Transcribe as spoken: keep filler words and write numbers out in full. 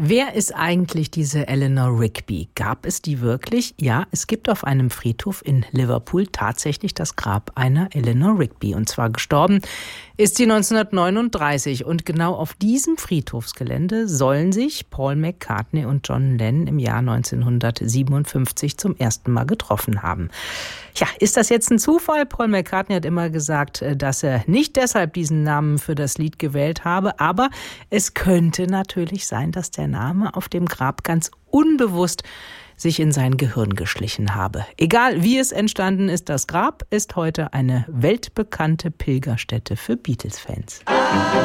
Wer ist eigentlich diese Eleanor Rigby? Gab es die wirklich? Ja, es gibt auf einem Friedhof in Liverpool tatsächlich das Grab einer Eleanor Rigby. Und zwar gestorben ist sie neunzehnhundertneununddreißig. Und genau auf diesem Friedhofsgelände sollen sich Paul McCartney und John Lennon im Jahr neunzehnhundertsiebenundfünfzig zum ersten Mal getroffen haben. Ja, ist das jetzt ein Zufall? Paul McCartney hat immer gesagt, dass er nicht deshalb diesen Namen für das Lied gewählt habe, aber es könnte natürlich sein, dass der Name auf dem Grab ganz unbewusst sich in sein Gehirn geschlichen habe. Egal wie es entstanden ist, das Grab ist heute eine weltbekannte Pilgerstätte für Beatles-Fans.